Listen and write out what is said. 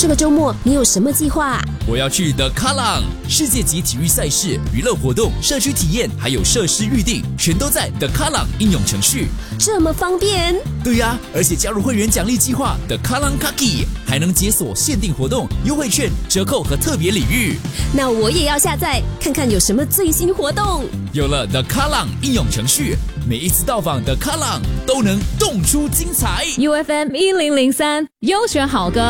这个周末你有什么计划？ 我要去 The Kallang 世界级体育赛事、娱乐活动、社区体验，还有设施预定，全都在 The Kallang 应用程序。 这么方便？ 对呀，而且加入会员奖励计划 The Kallang Kaki， 还能解锁限定活动、优惠券、折扣和特别礼遇。 那我也要下载看看有什么最新活动。 有了 The Kallang 应用程序，每一次到访 The Kallang 都能动出精彩。 UFM 1003优选好歌。